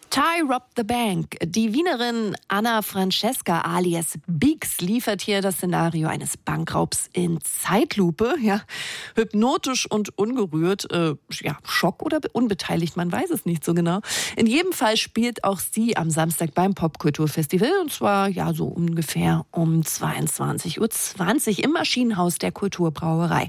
Ty Rob the Bank. Die Wienerin Anna Francesca alias Beeks liefert hier das Szenario eines Bankraubs in Zeitlupe. Ja, hypnotisch und ungerührt. Schock oder unbeteiligt, man weiß es nicht so genau. In jedem Fall spielt auch sie am Samstag beim Popkulturfestival. Und zwar so ungefähr um 22:20 Uhr im Maschinenhaus der Kulturbrauerei.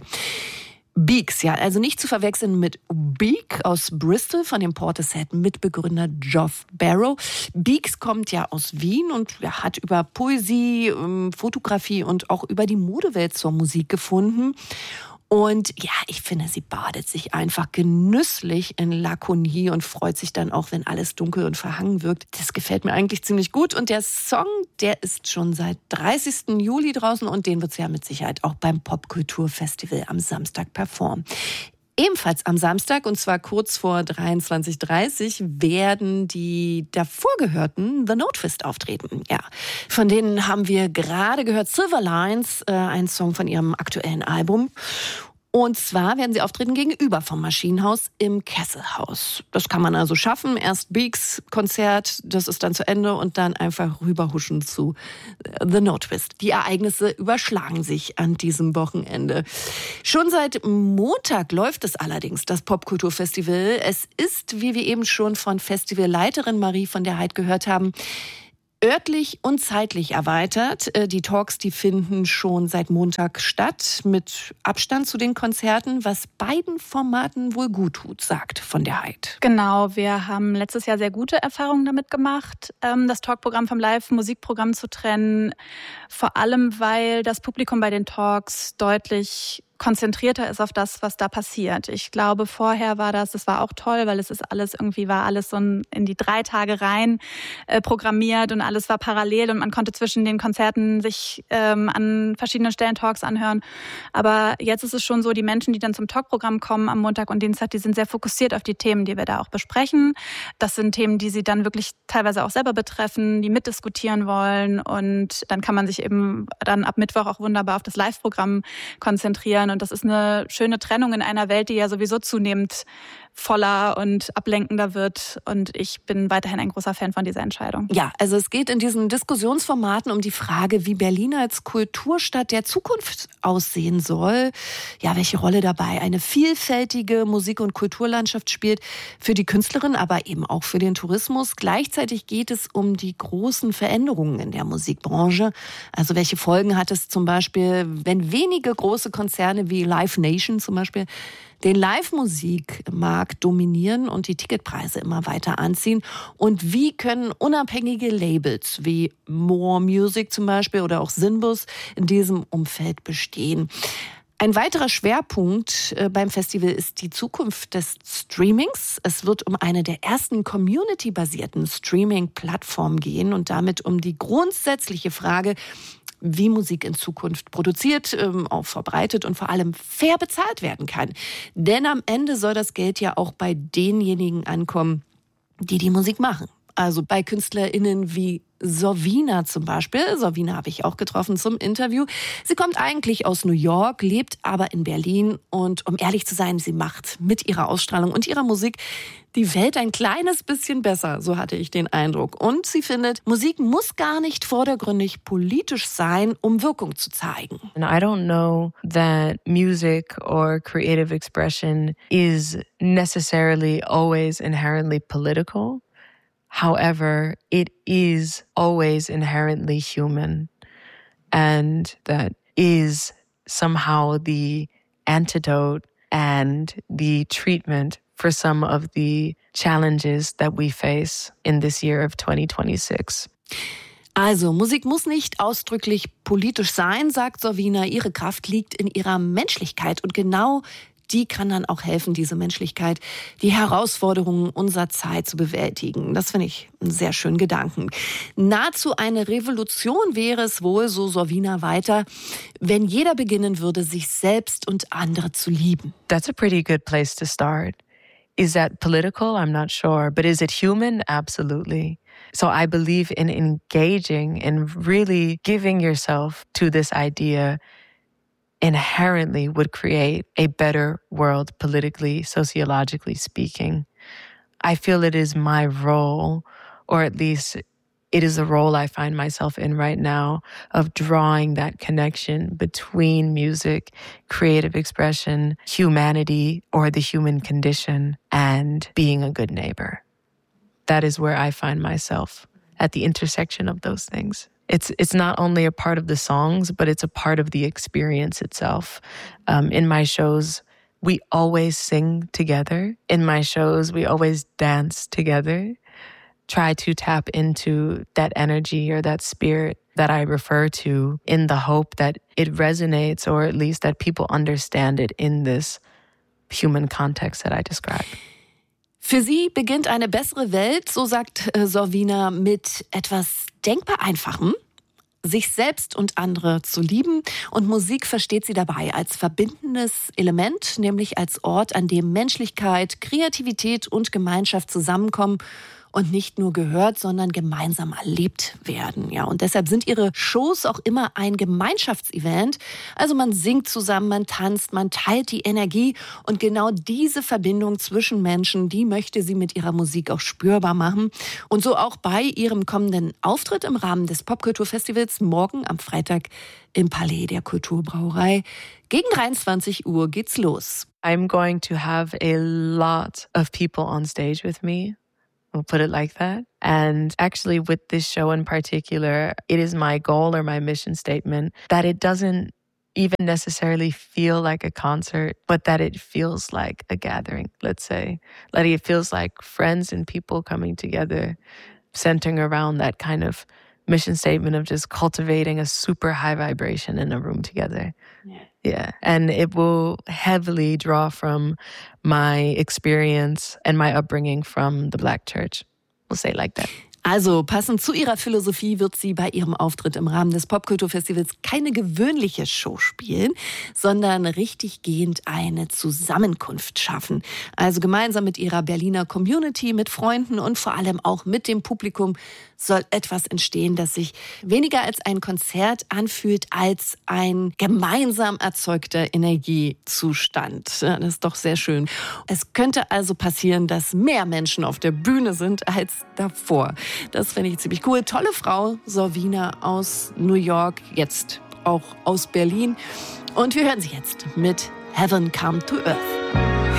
Beeks, also nicht zu verwechseln mit Beak aus Bristol von dem Portishead-Mitbegründer Geoff Barrow. Beeks kommt aus Wien und hat über Poesie, Fotografie und auch über die Modewelt zur Musik gefunden. Und ich finde, sie badet sich einfach genüsslich in Lakonie und freut sich dann auch, wenn alles dunkel und verhangen wirkt. Das gefällt mir eigentlich ziemlich gut. Und der Song, der ist schon seit 30. Juli draußen und den wird sie mit Sicherheit auch beim Popkulturfestival am Samstag performen. Ebenfalls am Samstag, und zwar kurz vor 23:30 werden die davor gehörten The Notewist auftreten. Ja, von denen haben wir gerade gehört Silver Lines, ein Song von ihrem aktuellen Album. Und zwar werden sie auftreten gegenüber vom Maschinenhaus im Kesselhaus. Das kann man also schaffen. Erst Beeks Konzert, das ist dann zu Ende und dann einfach rüberhuschen zu The Notewist. Die Ereignisse überschlagen sich an diesem Wochenende. Schon seit Montag läuft es allerdings, das Popkulturfestival. Es ist, wie wir eben schon von Festivalleiterin Marie von der Heid gehört haben, örtlich und zeitlich erweitert. Die Talks, die finden schon seit Montag statt, mit Abstand zu den Konzerten, was beiden Formaten wohl gut tut, sagt von der Heid. Genau, wir haben letztes Jahr sehr gute Erfahrungen damit gemacht, das Talkprogramm vom Live-Musikprogramm zu trennen. Vor allem, weil das Publikum bei den Talks deutlich konzentrierter ist auf das, was da passiert. Ich glaube, vorher war das war auch toll, weil war alles so in die 3 Tage rein programmiert und alles war parallel und man konnte zwischen den Konzerten sich an verschiedenen Stellen Talks anhören. Aber jetzt ist es schon so, die Menschen, die dann zum Talkprogramm kommen am Montag und Dienstag, die sind sehr fokussiert auf die Themen, die wir da auch besprechen. Das sind Themen, die sie dann wirklich teilweise auch selber betreffen, die mitdiskutieren wollen, und dann kann man sich eben dann ab Mittwoch auch wunderbar auf das Live-Programm konzentrieren. Und das ist eine schöne Trennung in einer Welt, die ja sowieso zunehmend voller und ablenkender wird. Und ich bin weiterhin ein großer Fan von dieser Entscheidung. Ja, also es geht in diesen Diskussionsformaten um die Frage, wie Berlin als Kulturstadt der Zukunft aussehen soll. Ja, welche Rolle dabei eine vielfältige Musik- und Kulturlandschaft spielt für die Künstlerin, aber eben auch für den Tourismus. Gleichzeitig geht es um die großen Veränderungen in der Musikbranche. Also welche Folgen hat es zum Beispiel, wenn wenige große Konzerne wie Live Nation zum Beispiel den Live-Musikmarkt dominieren und die Ticketpreise immer weiter anziehen? Und wie können unabhängige Labels wie More Music zum Beispiel oder auch Sinbus in diesem Umfeld bestehen? Ein weiterer Schwerpunkt beim Festival ist die Zukunft des Streamings. Es wird um eine der ersten community-basierten Streaming-Plattformen gehen und damit um die grundsätzliche Frage, wie Musik in Zukunft produziert, auch verbreitet und vor allem fair bezahlt werden kann. Denn am Ende soll das Geld ja auch bei denjenigen ankommen, die die Musik machen. Also bei KünstlerInnen wie Sorvina zum Beispiel. Sorvina habe ich auch getroffen zum Interview. Sie kommt eigentlich aus New York, lebt aber in Berlin. Und um ehrlich zu sein, sie macht mit ihrer Ausstrahlung und ihrer Musik die Welt ein kleines bisschen besser, so hatte ich den Eindruck. Und sie findet, Musik muss gar nicht vordergründig politisch sein, um Wirkung zu zeigen. And I don't know that music or creative expression is necessarily always inherently political. However, it is always inherently human, and that is somehow the antidote and the treatment for some of the challenges that we face in this year of 2026. Also, Musik muss nicht ausdrücklich politisch sein, sagt Sorvina. Ihre Kraft liegt in ihrer Menschlichkeit und genau die kann dann auch helfen, diese Menschlichkeit, die Herausforderungen unserer Zeit zu bewältigen. Das finde ich einen sehr schönen Gedanken. Nahezu eine Revolution wäre es wohl, so Sorvina weiter, wenn jeder beginnen würde, sich selbst und andere zu lieben. That's a pretty good place to start. Is that political? I'm not sure. But is it human? Absolutely. So I believe in engaging and really giving yourself to this idea inherently would create a better world politically, sociologically speaking. I feel it is my role, or at least it is a role I find myself in right now, of drawing that connection between music, creative expression, humanity, or the human condition, and being a good neighbor. That is where I find myself, at the intersection of those things. It's not only a part of the songs, but it's a part of the experience itself. In my shows, we always sing together. In my shows, we always dance together. Try to tap into that energy or that spirit that I refer to, in the hope that it resonates, or at least that people understand it in this human context that I described. Für sie beginnt eine bessere Welt, so sagt Zorvina, mit etwas denkbar Einfachem: sich selbst und andere zu lieben. Und Musik versteht sie dabei als verbindendes Element, nämlich als Ort, an dem Menschlichkeit, Kreativität und Gemeinschaft zusammenkommen und nicht nur gehört, sondern gemeinsam erlebt werden. Ja, und deshalb sind ihre Shows auch immer ein Gemeinschaftsevent. Also man singt zusammen, man tanzt, man teilt die Energie. Und genau diese Verbindung zwischen Menschen, die möchte sie mit ihrer Musik auch spürbar machen. Und so auch bei ihrem kommenden Auftritt im Rahmen des Popkulturfestivals morgen am Freitag im Palais der Kulturbrauerei. Gegen 23 Uhr geht's los. I'm going to have a lot of people on stage with me. We'll put it like that. And actually, with this show in particular, it is my goal or my mission statement that it doesn't even necessarily feel like a concert, but that it feels like a gathering, let's say. Like it feels like friends and people coming together, centering around that kind of mission statement of just cultivating a super high vibration in a room together. Yeah. And it will heavily draw from my experience and my upbringing from the Black church. We'll say it like that. Also passend zu ihrer Philosophie wird sie bei ihrem Auftritt im Rahmen des Popkulturfestivals keine gewöhnliche Show spielen, sondern richtiggehend eine Zusammenkunft schaffen. Also gemeinsam mit ihrer Berliner Community, mit Freunden und vor allem auch mit dem Publikum soll etwas entstehen, das sich weniger als ein Konzert anfühlt, als ein gemeinsam erzeugter Energiezustand. Ja, das ist doch sehr schön. Es könnte also passieren, dass mehr Menschen auf der Bühne sind als davor. Das finde ich ziemlich cool. Tolle Frau, Zorvina aus New York, jetzt auch aus Berlin. Und wir hören sie jetzt mit Heaven Come to Earth.